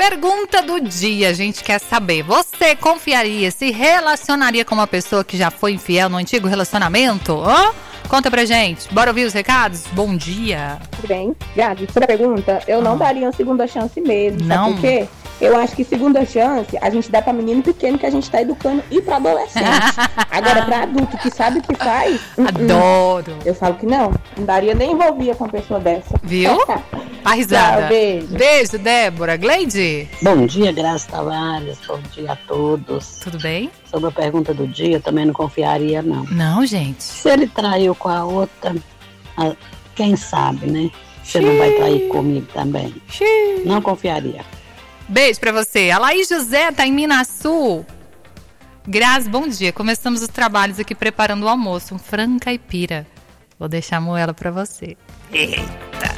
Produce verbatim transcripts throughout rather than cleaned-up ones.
Pergunta do dia, a gente quer saber. Você confiaria, se relacionaria com uma pessoa que já foi infiel no antigo relacionamento? Hã? Conta pra gente. Bora ouvir os recados? Bom dia. Tudo bem? Gabi, sobre a pergunta, eu não ah. daria uma segunda chance mesmo. Não. Sabe por quê? Eu acho que segunda chance a gente dá pra menino pequeno que a gente tá educando e pra adolescente. Agora, pra adulto que sabe o que faz... Adoro. Uh-uh. Eu falo que não. Não daria nem envolvia com uma pessoa dessa. Viu? A risada. Tchau, beijo. Beijo, Débora. Gleide? Bom dia, Graça Tavares. Bom dia a todos. Tudo bem? Sobre a pergunta do dia, eu também não confiaria, não. Não, gente. Se ele traiu com a outra, quem sabe, né? Você não vai trair comigo também. Xiii. Não confiaria. Beijo pra você. A Laís José tá em Minasul. Grazi, bom dia. Começamos os trabalhos aqui preparando o almoço. Um frango caipira. Vou deixar a moela pra você. Eita.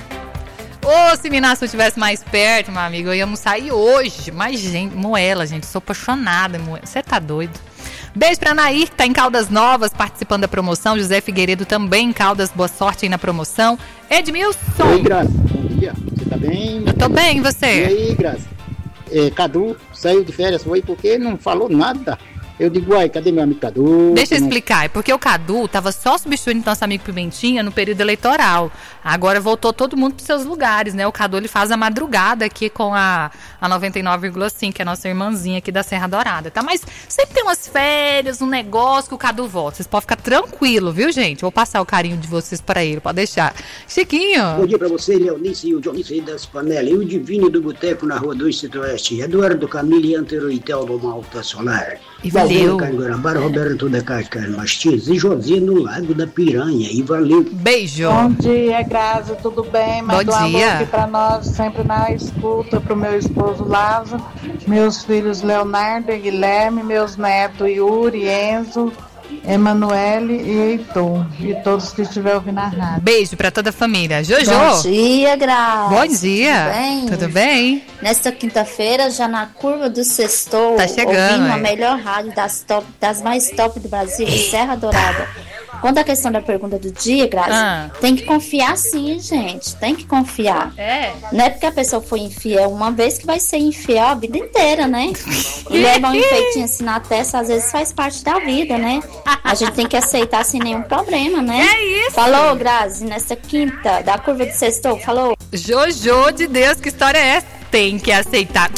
Ô, se Minasul estivesse mais perto, meu amigo, eu ia sair hoje. Mas, gente, moela, gente. Sou apaixonada. Você tá doido? Beijo pra Nair, que tá em Caldas Novas, participando da promoção. José Figueiredo também em Caldas. Boa sorte aí na promoção. Edmilson. Oi, Graça. Bom dia. Você tá bem? Eu tô bem, e você? E aí, Graça? É, Cadu saiu de férias, foi porque não falou nada. Eu digo, uai, cadê meu amigo Cadu? Deixa eu não... explicar, é porque o Cadu tava só substituindo nosso amigo Pimentinha no período eleitoral. Agora voltou todo mundo pros seus lugares, né? O Cadu, ele faz a madrugada aqui com a, a noventa e nove vírgula cinco, que é a nossa irmãzinha aqui da Serra Dourada, tá? Mas sempre tem umas férias, um negócio que o Cadu volta. Vocês podem ficar tranquilo, viu, gente? Vou passar o carinho de vocês para ele, pode deixar. Chiquinho. Bom dia pra você, Leonice e o Johnny das Panelas. E o Divino do Boteco na Rua dois Centro-Oeste. Eduardo Camille Antero e Telmo Malta Solar. E valeu. Guarabara, Roberto da Cascar Mastins e Josinha no Lago da Piranha. E valeu. Beijo. Bom dia, Grazi, tudo bem? Bom Manda um dia. alô aqui pra nós, sempre na escuta, pro meu esposo Lázaro, meus filhos Leonardo e Guilherme, meus netos Yuri, Enzo, Emanuele e Heitor, e todos que estiverem ouvindo a rádio. Beijo pra toda a família. Jojo. Bom dia, Grazi. Bom dia. Tudo bem? Tudo bem? Nesta quinta-feira, já na curva do Sextou, Tá chegando, ouvindo é. a melhor rádio das, top, das mais top do Brasil, de Serra Dourada. Quanto à questão da pergunta do dia, Grazi, Ah. tem que confiar sim, gente. Tem que confiar. É. Não é porque a pessoa foi infiel uma vez que vai ser infiel a vida inteira, né? E levar um enfeitinho assim na testa, às vezes faz parte da vida, né? A gente tem que aceitar sem nenhum problema, né? É isso. Falou, Grazi, nesta quinta, da curva do Sextou, falou. Jojo de Deus, que história é essa? Tem que aceitar.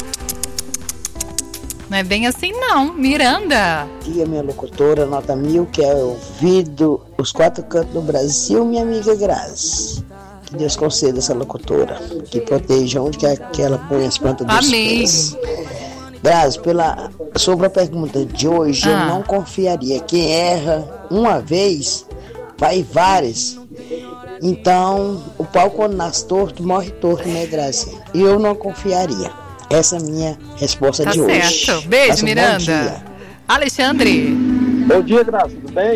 Não é bem assim não, Miranda. Dia, minha locutora, nota mil, que é ouvido os quatro cantos do Brasil, minha amiga Grazi. Que Deus conceda essa locutora, que proteja onde quer que ela põe as plantas dos Amém. pés. Grazi, pela, sobre a pergunta de hoje, Ah. eu não confiaria. Quem erra uma vez, vai várias. Então, o pau quando nasce torto, morre torto, né, Grazi? E eu não confiaria. Essa é a minha resposta Tá de hoje. certo. Beijo, Faça um bom Miranda. dia. Alexandre. Bom dia, Graça, tudo bem?